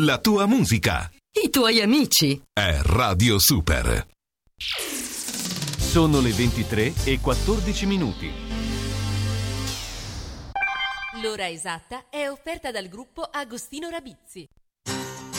la tua musica. I tuoi amici. È Radio Super. Sono le 23:14. L'ora esatta è offerta dal gruppo Agostino Rabizzi.